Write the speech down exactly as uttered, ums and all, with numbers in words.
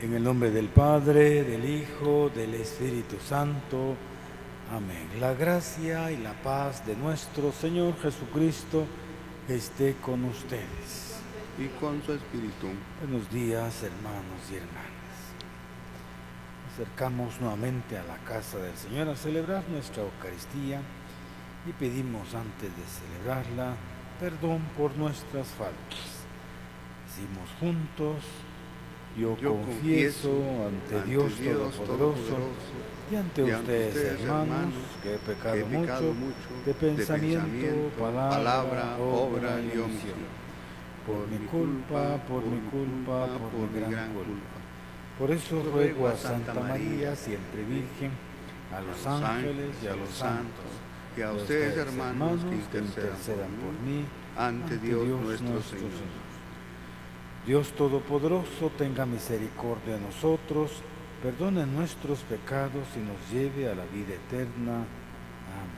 En el nombre del Padre, del Hijo, del Espíritu Santo. Amén. La gracia y la paz de nuestro Señor Jesucristo esté con ustedes. Y con su espíritu. Buenos días, hermanos y hermanas. Nos acercamos nuevamente a la casa del Señor a celebrar nuestra Eucaristía y pedimos antes de celebrarla perdón por nuestras faltas. Decimos juntos: Yo, Yo confieso, confieso ante, ante Dios, Dios Todopoderoso, Todopoderoso y ante, y ante ustedes, ustedes, hermanos, que he pecado, que he pecado mucho, mucho de pensamiento, de pensamiento palabra, palabra, obra y omisión. Por mi culpa, por mi culpa, por, por mi gran culpa. culpa. Por eso ruego a Santa María, siempre Virgen, a los ángeles y a los santos, y a ustedes, hermanos, que intercedan por mí ante Dios nuestro Señor. Dios Todopoderoso, tenga misericordia de nosotros, perdone nuestros pecados y nos lleve a la vida eterna. Amén.